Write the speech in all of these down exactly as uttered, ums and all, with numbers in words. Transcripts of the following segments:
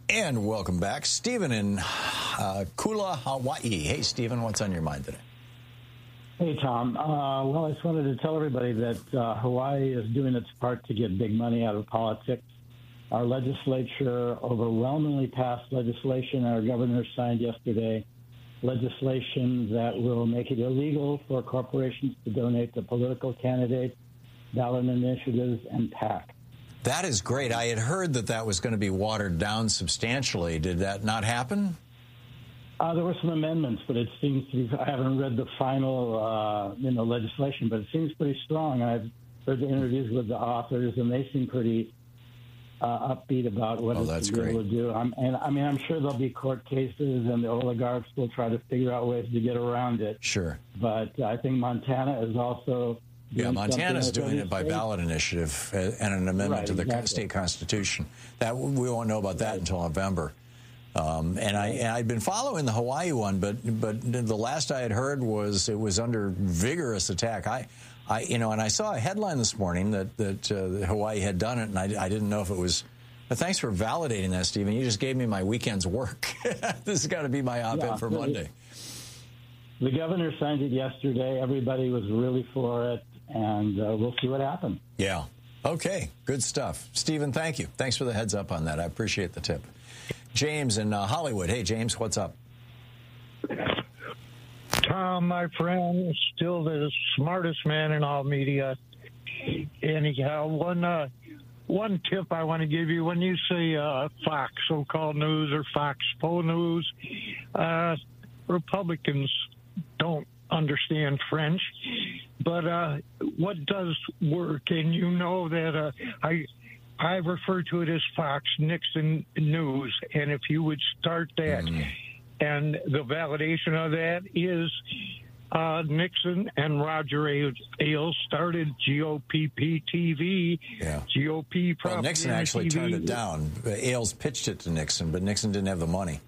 And welcome back. Stephen in uh, Kula, Hawaii. Hey, Stephen, what's on your mind today? Hey, Tom. Uh, well, I just wanted to tell everybody that uh, Hawaii is doing its part to get big money out of politics. Our legislature overwhelmingly passed legislation, our governor signed yesterday, legislation that will make it illegal for corporations to donate to political candidates, ballot initiatives, and PAC. That is great. I had heard that that was going to be watered down substantially. Did that not happen? Uh, there were some amendments, but it seems to be, I haven't read the final, uh, you know, legislation, but it seems pretty strong. I've heard the interviews with the authors, and they seem pretty uh, upbeat about what oh, it's great. able to do. I'm, and I mean, I'm sure there'll be court cases, and the oligarchs will try to figure out ways to get around it. Sure. But I think Montana is also Yeah, Montana's doing it by ballot initiative and an amendment right, to the exactly. state constitution. That we won't know about that until November. Um, and I and I'd been following the Hawaii one, but but the last I had heard was it was under vigorous attack. I, I you know, and I saw a headline this morning that that uh, Hawaii had done it, and I, I didn't know if it was. But thanks for validating that, Stephen. You just gave me my weekend's work. This has got to be my op-ed yeah, for the, Monday. The governor signed it yesterday. Everybody was really for it. And uh, we'll see what happens. Yeah. Okay. Good stuff. Stephen, thank you. Thanks for the heads up on that. I appreciate the tip. James in uh, Hollywood. Hey, James, what's up? Tom, my friend, still the smartest man in all media. Anyhow, one uh, one tip I want to give you, when you say uh, Fox so-called news or Fox Po News, uh, Republicans don't understand French, but uh, what does work, and you know that uh, I I refer to it as Fox Nixon News, and if you would start that, mm. and the validation of that is uh, Nixon and Roger Ailes started G O P P T V, yeah. G O P Well, Nixon actually T V. turned it down. Ailes pitched it to Nixon, but Nixon didn't have the money.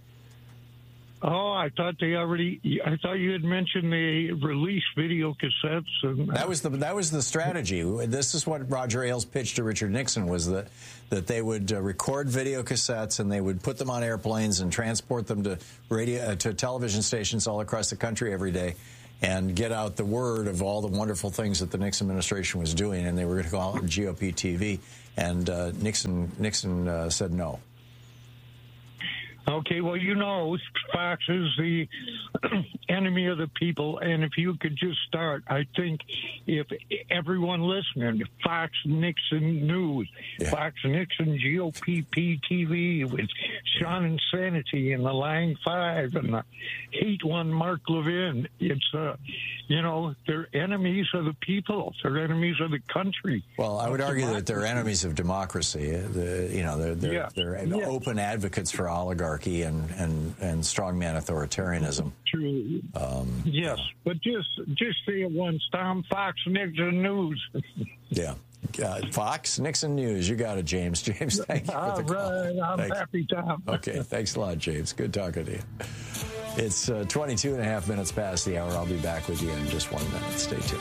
Oh, I thought they already. I thought you had mentioned they released video cassettes. And, uh, that was the that was the strategy. This is what Roger Ailes pitched to Richard Nixon, was that that they would uh, record video cassettes and they would put them on airplanes and transport them to radio uh, to television stations all across the country every day, and get out the word of all the wonderful things that the Nixon administration was doing. And they were going to call it G O P T V. And uh, Nixon Nixon uh, said no. Okay, well, you know, Fox is the enemy of the people, and if you could just start, I think if everyone listening, Fox Nixon News, yeah. Fox Nixon G O P P T V with Sean Insanity and the Lang Five and the Hate One Mark Levin, it's, uh, you know, they're enemies of the people. They're enemies of the country. Well, I would argue democracy. that they're enemies of democracy. The, you know, they're, they're, yeah. they're yeah. open advocates for oligarchy and, and, and strongman authoritarianism. True. Um, yes, yeah. but just just say it once, Tom. Fox Nixon News. yeah. Uh, Fox Nixon News. You got it, James. James, thank you All for the call. right, I'm thanks. happy, Tom. Okay, thanks a lot, James. Good talking to you. It's uh, twenty-two and a half minutes past the hour. I'll be back with you in just one minute. Stay tuned.